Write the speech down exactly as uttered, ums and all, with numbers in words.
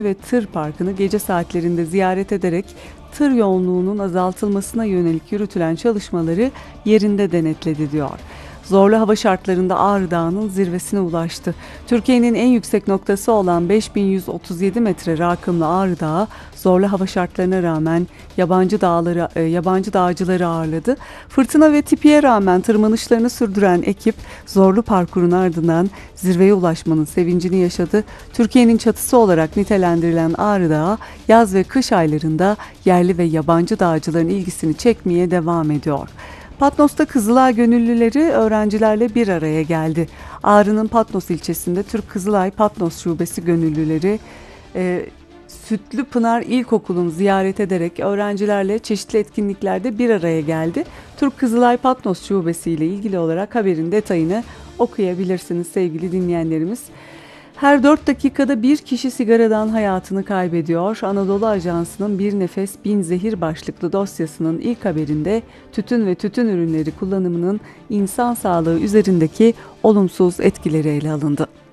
ve tır parkını gece saatlerinde ziyaret ederek tır yoğunluğunun azaltılmasına yönelik yürütülen çalışmaları yerinde denetledi diyor. Zorlu hava şartlarında Ağrı Dağı'nın zirvesine ulaştı. Türkiye'nin en yüksek noktası olan beş bin yüz otuz yedi metre rakımlı Ağrı Dağı, zorlu hava şartlarına rağmen yabancı dağları, e, yabancı dağcıları ağırladı. Fırtına ve tipiye rağmen tırmanışlarını sürdüren ekip zorlu parkurun ardından zirveye ulaşmanın sevincini yaşadı. Türkiye'nin çatısı olarak nitelendirilen Ağrı Dağı, yaz ve kış aylarında yerli ve yabancı dağcıların ilgisini çekmeye devam ediyor. Patnos'ta Kızılay gönüllüleri öğrencilerle bir araya geldi. Ağrı'nın Patnos ilçesinde Türk Kızılay Patnos Şubesi gönüllüleri e, Sütlü Pınar İlkokulu'nu ziyaret ederek öğrencilerle çeşitli etkinliklerde bir araya geldi. Türk Kızılay Patnos Şubesi ile ilgili olarak haberin detayını okuyabilirsiniz sevgili dinleyenlerimiz. Her dört dakikada bir kişi sigaradan hayatını kaybediyor. Anadolu Ajansı'nın Bir Nefes Bin Zehir başlıklı dosyasının ilk haberinde tütün ve tütün ürünleri kullanımının insan sağlığı üzerindeki olumsuz etkileri ele alındı.